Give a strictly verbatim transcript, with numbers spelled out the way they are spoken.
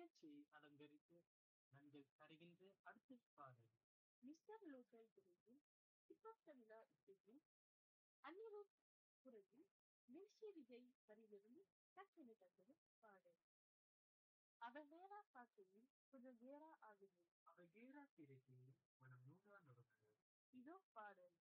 நிகழ்ச்சியை அலங்கரித்து நன்கள் தருகின்ற அடுத்த பாடல் மிஸ்டர் லோக்கல் துறையில் சிப்பத்தமிழா இசையில் அனிருத் குரலில் மிர்ச்சி விஜய் வரியிலிருந்து டக்குனு டக்குனு பாடல் அவ வேறா பார்க்கையில் கொஞ்சம் வேறா ஆகுது அவ ஏறா திரையில் மனம் நூறானவர்கள். இதோ பாடல்